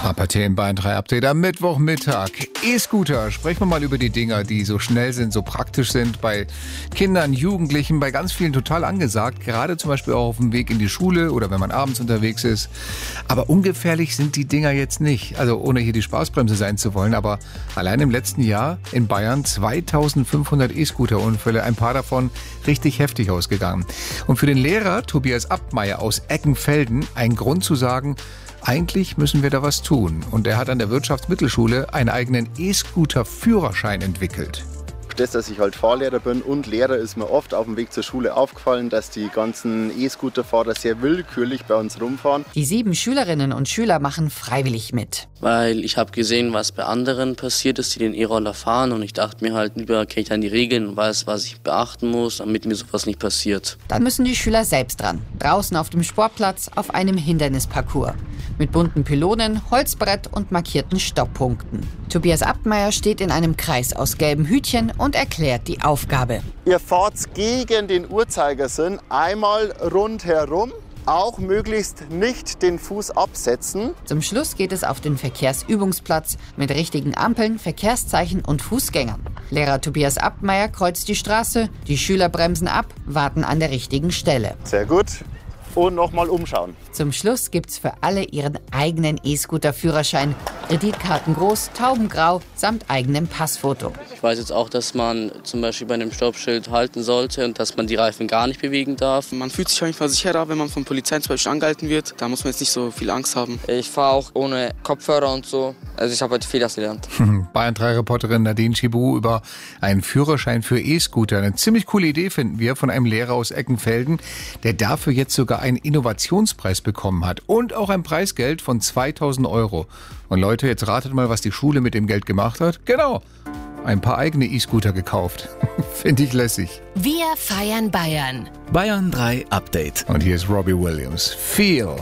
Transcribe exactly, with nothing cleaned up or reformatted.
H P T in Bayern drei Update am Mittwochmittag. E-Scooter, sprechen wir mal über die Dinger, die so schnell sind, so praktisch sind, bei Kindern, Jugendlichen, bei ganz vielen total angesagt, gerade zum Beispiel auch auf dem Weg in die Schule oder wenn man abends unterwegs ist. Aber ungefährlich sind die Dinger jetzt nicht, also ohne hier die Spaßbremse sein zu wollen, aber allein im letzten Jahr in Bayern zweitausendfünfhundert E-Scooter-Unfälle, ein paar davon richtig heftig ausgegangen. Und für den Lehrer Tobias Abtmeier aus Eckenfelden ein Grund zu sagen, eigentlich müssen wir da was tun. Und er hat an der Wirtschaftsmittelschule einen eigenen E-Scooter-Führerschein entwickelt. Das, dass ich halt Fahrlehrer bin und Lehrer, ist mir oft auf dem Weg zur Schule aufgefallen, dass die ganzen E-Scooter-Fahrer sehr willkürlich bei uns rumfahren. Die sieben Schülerinnen und Schüler machen freiwillig mit. Weil ich habe gesehen, was bei anderen passiert ist, die den E-Roller fahren. Und ich dachte mir halt, lieber kenne ich dann die Regeln und weiß, was ich beachten muss, damit mir sowas nicht passiert. Dann müssen die Schüler selbst dran. Draußen auf dem Sportplatz auf einem Hindernisparcours. Mit bunten Pylonen, Holzbrett und markierten Stopppunkten. Tobias Abtmeier steht in einem Kreis aus gelben Hütchen und erklärt die Aufgabe. Ihr fahrt gegen den Uhrzeigersinn einmal rundherum. Auch möglichst nicht den Fuß absetzen. Zum Schluss geht es auf den Verkehrsübungsplatz mit richtigen Ampeln, Verkehrszeichen und Fußgängern. Lehrer Tobias Abtmeier kreuzt die Straße, die Schüler bremsen ab, warten an der richtigen Stelle. Sehr gut. Und nochmal umschauen. Zum Schluss gibt's für alle ihren eigenen E-Scooter-Führerschein. Kreditkarten groß, taubengrau, samt eigenem Passfoto. Ich weiß jetzt auch, dass man zum Beispiel bei einem Stoppschild halten sollte und dass man die Reifen gar nicht bewegen darf. Man fühlt sich auf jeden Fall sicherer, wenn man von Polizei zum Beispiel angehalten wird. Da muss man jetzt nicht so viel Angst haben. Ich fahre auch ohne Kopfhörer und so. Also ich habe heute viel das gelernt. Bayern drei Reporterin Nadine Chibu über einen Führerschein für E-Scooter. Eine ziemlich coole Idee finden wir von einem Lehrer aus Eckenfelden, der dafür jetzt sogar einen Innovationspreis bekommen hat und auch ein Preisgeld von zweitausend Euro. Und Leute, jetzt ratet mal, was die Schule mit dem Geld gemacht hat. Genau, ein paar eigene E-Scooter gekauft. Finde ich lässig. Wir feiern Bayern. Bayern drei Update. Und hier ist Robbie Williams. Feel.